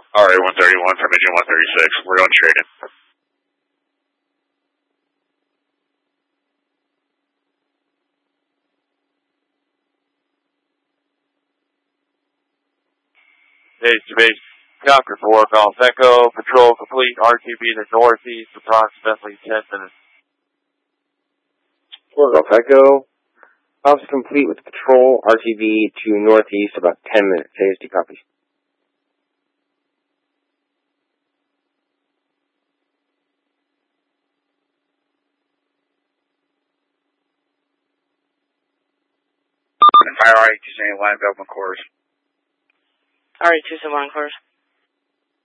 RA-131 from engine 136. We're going straight in. Base to base. Conquer 4, Golf Echo. Patrol complete. RTB to northeast, approximately 10 minutes. 4 Golf Echo. Ops complete with patrol. RTB to northeast, about 10 minutes. ASD copies. Fire RA-271 Belgian course. RA-271 course.